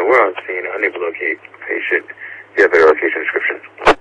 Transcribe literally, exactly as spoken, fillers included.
we're on scene. Unable to locate patient. Do you have a location description?